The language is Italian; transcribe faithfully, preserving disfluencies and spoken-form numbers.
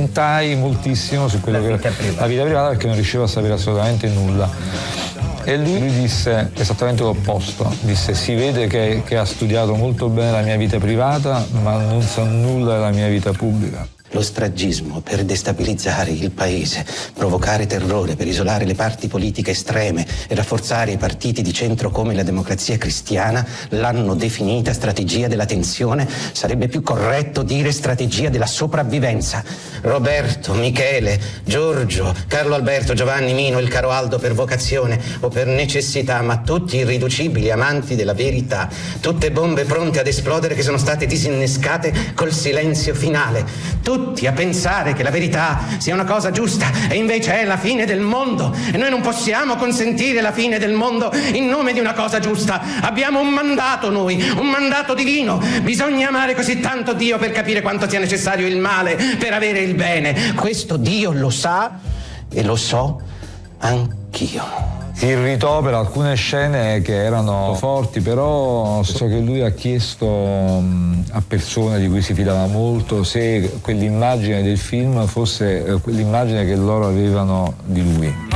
commentai moltissimo su quello la che vita la vita privata, perché non riuscivo a sapere assolutamente nulla. E lui, lui disse esattamente l'opposto, disse: si vede che, che ha studiato molto bene la mia vita privata, ma non sa nulla della mia vita pubblica. Lo stragismo per destabilizzare il paese, provocare terrore per isolare le parti politiche estreme e rafforzare i partiti di centro come la Democrazia Cristiana l'hanno definita strategia della tensione. Sarebbe più corretto dire strategia della sopravvivenza. Roberto, Michele, Giorgio, Carlo Alberto, Giovanni, Mino, il caro Aldo per vocazione o per necessità, ma tutti irriducibili amanti della verità. Tutte bombe pronte ad esplodere che sono state disinnescate col silenzio finale. Tutti a pensare che la verità sia una cosa giusta e invece è la fine del mondo, e noi non possiamo consentire la fine del mondo in nome di una cosa giusta. Abbiamo un mandato noi, un mandato divino. Bisogna amare così tanto Dio per capire quanto sia necessario il male per avere il bene. Questo Dio lo sa e lo so anch'io. Si irritò per alcune scene che erano forti, però so che lui ha chiesto a persone di cui si fidava molto se quell'immagine del film fosse quell'immagine che loro avevano di lui.